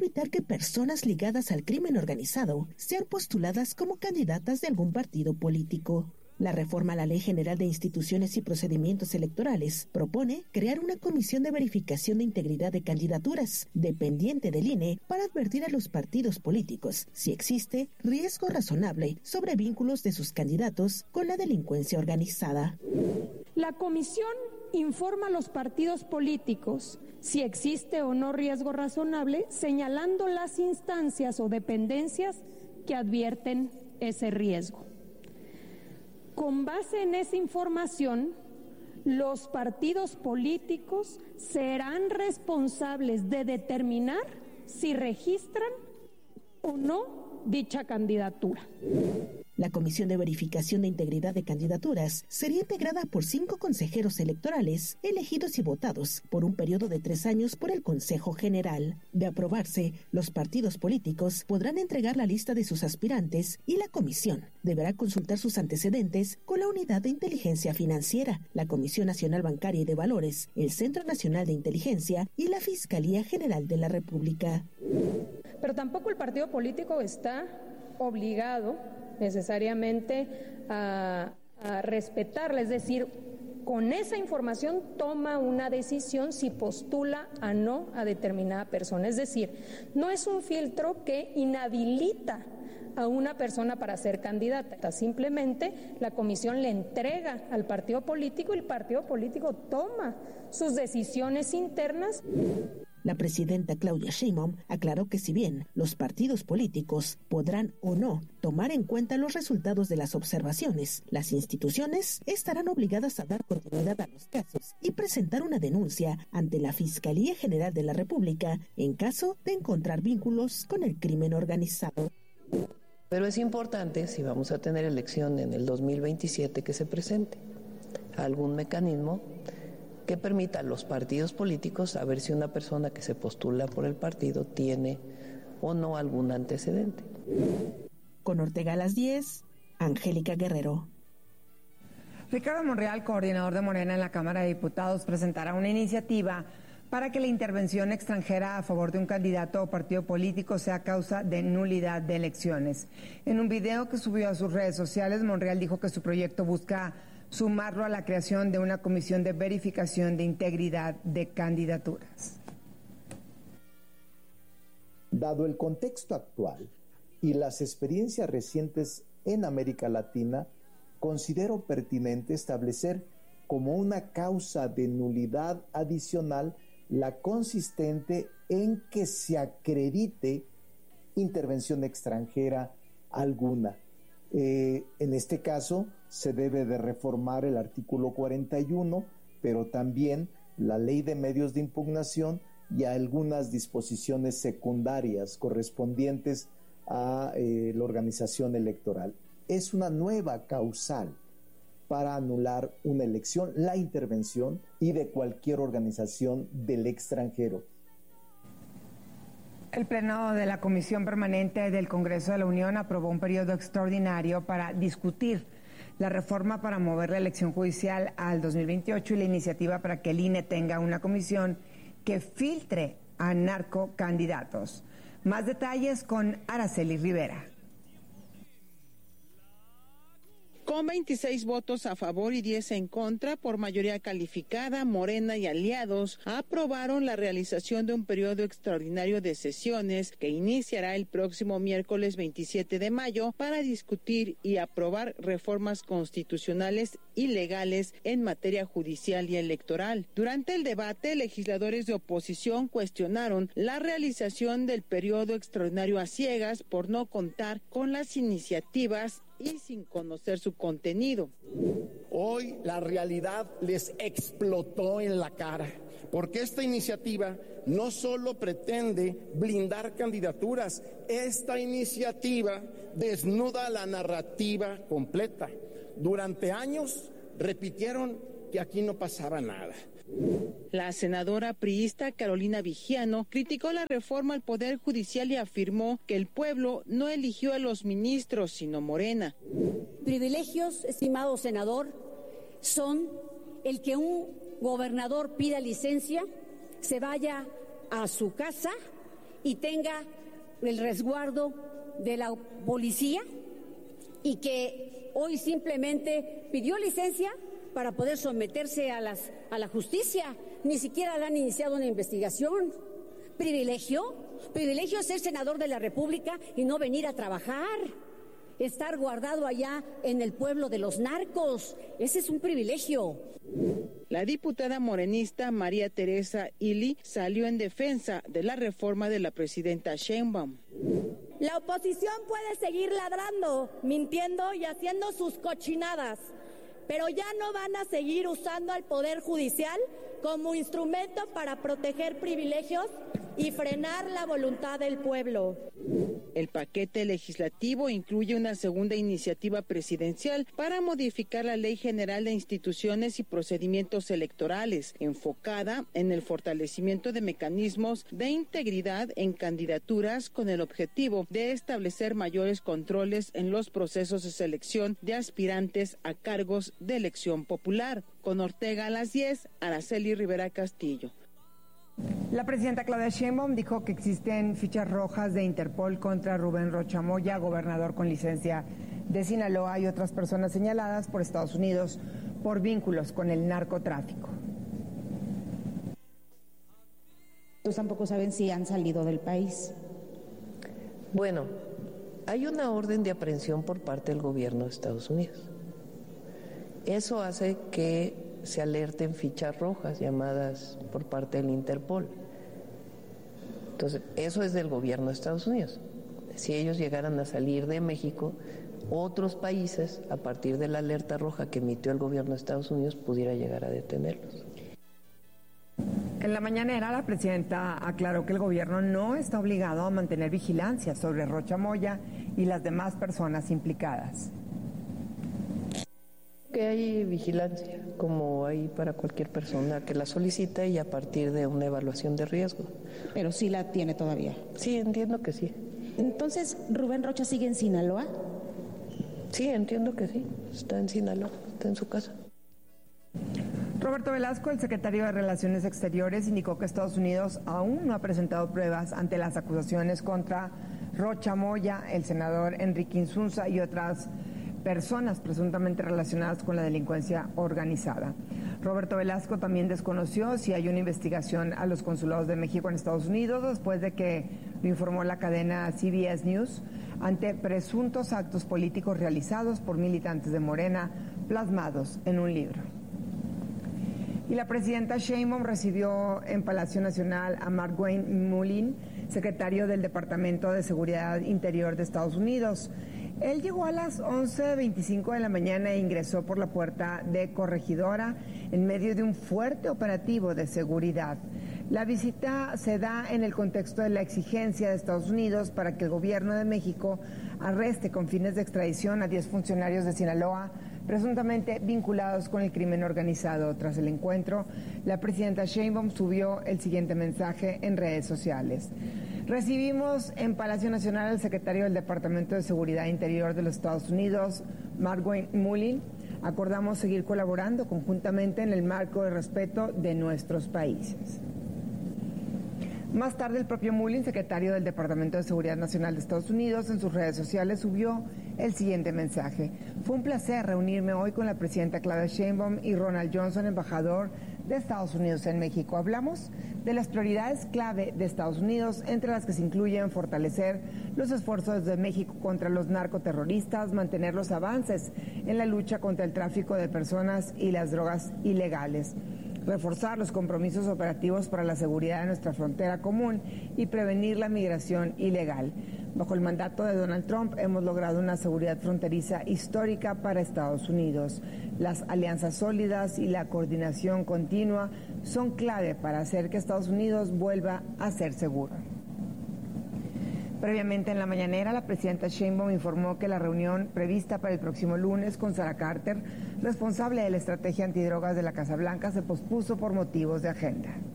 evitar que personas ligadas al crimen organizado sean postuladas como candidatas de algún partido político. La reforma a la Ley General de Instituciones y Procedimientos Electorales propone crear una comisión de verificación de integridad de candidaturas, dependiente del INE, para advertir a los partidos políticos si existe riesgo razonable sobre vínculos de sus candidatos con la delincuencia organizada. La comisión informa a los partidos políticos si existe o no riesgo razonable, señalando las instancias o dependencias que advierten ese riesgo. Con base en esa información, los partidos políticos serán responsables de determinar si registran o no dicha candidatura. La Comisión de Verificación de Integridad de Candidaturas sería integrada por 5 consejeros electorales elegidos y votados por un periodo de 3 años por el Consejo General. De aprobarse, los partidos políticos podrán entregar la lista de sus aspirantes y la comisión deberá consultar sus antecedentes con la Unidad de Inteligencia Financiera, la Comisión Nacional Bancaria y de Valores, el Centro Nacional de Inteligencia y la Fiscalía General de la República. Pero tampoco el partido político está obligado necesariamente a respetarla, es decir, con esa información toma una decisión si postula o no a determinada persona, es decir, no es un filtro que inhabilita a una persona para ser candidata, simplemente la comisión le entrega al partido político y el partido político toma sus decisiones internas. La presidenta Claudia Sheinbaum aclaró que si bien los partidos políticos podrán o no tomar en cuenta los resultados de las observaciones, las instituciones estarán obligadas a dar continuidad a los casos y presentar una denuncia ante la Fiscalía General de la República en caso de encontrar vínculos con el crimen organizado. Pero es importante, si vamos a tener elección en el 2027, que se presente algún mecanismo que permita a los partidos políticos saber si una persona que se postula por el partido tiene o no algún antecedente. Con Ortega a las 10, Angélica Guerrero. Ricardo Monreal, coordinador de Morena en la Cámara de Diputados, presentará una iniciativa para que la intervención extranjera a favor de un candidato o partido político sea causa de nulidad de elecciones. En un video que subió a sus redes sociales, Monreal dijo que su proyecto busca sumarlo a la creación de una comisión de verificación de integridad de candidaturas. Dado el contexto actual y las experiencias recientes en América Latina, considero pertinente establecer como una causa de nulidad adicional la consistente en que se acredite intervención extranjera alguna. En este caso, se debe de reformar el artículo 41, pero también la Ley de Medios de Impugnación y algunas disposiciones secundarias correspondientes a la organización electoral. Es una nueva causal para anular una elección, la intervención y de cualquier organización del extranjero. El Pleno de la Comisión Permanente del Congreso de la Unión aprobó un periodo extraordinario para discutir la reforma para mover la elección judicial al 2028 y la iniciativa para que el INE tenga una comisión que filtre a narcocandidatos. Más detalles con Araceli Rivera. Con 26 votos a favor y 10 en contra, por mayoría calificada, Morena y aliados aprobaron la realización de un periodo extraordinario de sesiones que iniciará el próximo miércoles 27 de mayo para discutir y aprobar reformas constitucionales y legales en materia judicial y electoral. Durante el debate, legisladores de oposición cuestionaron la realización del periodo extraordinario a ciegas por no contar con las iniciativas y sin conocer su contenido. Hoy la realidad les explotó en la cara, porque esta iniciativa no solo pretende blindar candidaturas, esta iniciativa desnuda la narrativa completa. Durante años repitieron que aquí no pasaba nada. La senadora priista Carolina Vigiano criticó la reforma al Poder Judicial y afirmó que el pueblo no eligió a los ministros, sino Morena. Privilegios, estimado senador, son el que un gobernador pida licencia, se vaya a su casa y tenga el resguardo de la policía y que hoy simplemente pidió licencia para poder someterse a la justicia. Ni siquiera le han iniciado una investigación. ¿Privilegio? Privilegio es ser senador de la República y no venir a trabajar. Estar guardado allá en el pueblo de los narcos. Ese es un privilegio. La diputada morenista María Teresa Ili salió en defensa de la reforma de la presidenta Sheinbaum. La oposición puede seguir ladrando, mintiendo y haciendo sus cochinadas, pero ya no van a seguir usando al Poder Judicial como instrumento para proteger privilegios y frenar la voluntad del pueblo. El paquete legislativo incluye una segunda iniciativa presidencial para modificar la Ley General de Instituciones y Procedimientos Electorales, enfocada en el fortalecimiento de mecanismos de integridad en candidaturas con el objetivo de establecer mayores controles en los procesos de selección de aspirantes a cargos de elección popular. Con Ortega a las 10, Araceli Rivera Castillo. La presidenta Claudia Sheinbaum dijo que existen fichas rojas de Interpol contra Rubén Rocha Moya, gobernador con licencia de Sinaloa, y otras personas señaladas por Estados Unidos por vínculos con el narcotráfico. Pues tampoco saben si han salido del país. Bueno, hay una orden de aprehensión por parte del gobierno de Estados Unidos. Eso hace que se alerten fichas rojas llamadas por parte del Interpol. Entonces, eso es del gobierno de Estados Unidos. Si ellos llegaran a salir de México, otros países, a partir de la alerta roja que emitió el gobierno de Estados Unidos, pudiera llegar a detenerlos. En la mañanera, la presidenta aclaró que el gobierno no está obligado a mantener vigilancia sobre Rocha Moya y las demás personas implicadas. Que hay vigilancia, como hay para cualquier persona que la solicita y a partir de una evaluación de riesgo. Pero sí la tiene todavía. Sí, entiendo que sí. Entonces, ¿Rubén Rocha sigue en Sinaloa? Sí, entiendo que sí. Está en Sinaloa, está en su casa. Roberto Velasco, el secretario de Relaciones Exteriores, indicó que Estados Unidos aún no ha presentado pruebas ante las acusaciones contra Rocha Moya, el senador Enrique Insunza y otras personas presuntamente relacionadas con la delincuencia organizada. Roberto Velasco también desconoció si hay una investigación a los consulados de México en Estados Unidos después de que lo informó la cadena CBS News ante presuntos actos políticos realizados por militantes de Morena plasmados en un libro. Y la presidenta Sheinbaum recibió en Palacio Nacional a Mark Wayne Mullin, secretario del Departamento de Seguridad Interior de Estados Unidos. Él llegó a las 11:25 de la mañana e ingresó por la puerta de Corregidora en medio de un fuerte operativo de seguridad. La visita se da en el contexto de la exigencia de Estados Unidos para que el gobierno de México arreste con fines de extradición a 10 funcionarios de Sinaloa presuntamente vinculados con el crimen organizado. Tras el encuentro, la presidenta Sheinbaum subió el siguiente mensaje en redes sociales. Recibimos en Palacio Nacional al secretario del Departamento de Seguridad Interior de los Estados Unidos, Mark Wayne Mullin. Acordamos seguir colaborando conjuntamente en el marco de respeto de nuestros países. Más tarde, el propio Mullin, secretario del Departamento de Seguridad Nacional de Estados Unidos, en sus redes sociales subió el siguiente mensaje. Fue un placer reunirme hoy con la presidenta Claudia Sheinbaum y Ronald Johnson, embajador de Estados Unidos en México. Hablamos de las prioridades clave de Estados Unidos, entre las que se incluyen fortalecer los esfuerzos de México contra los narcoterroristas, mantener los avances en la lucha contra el tráfico de personas y las drogas ilegales, reforzar los compromisos operativos para la seguridad de nuestra frontera común y prevenir la migración ilegal. Bajo el mandato de Donald Trump hemos logrado una seguridad fronteriza histórica para Estados Unidos. Las alianzas sólidas y la coordinación continua son clave para hacer que Estados Unidos vuelva a ser seguro. Previamente en la mañanera, la presidenta Sheinbaum informó que la reunión prevista para el próximo lunes con Sara Carter, responsable de la estrategia antidrogas de la Casa Blanca, se pospuso por motivos de agenda.